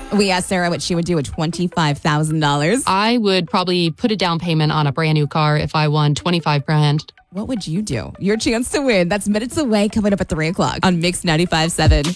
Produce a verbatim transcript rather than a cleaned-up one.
We asked Sarah what she would do with twenty-five thousand dollars. I would probably put a down payment on a brand new car if I won twenty-five grand. What would you do? Your chance to win. That's minutes away, coming up at three o'clock on Mix ninety-five point seven.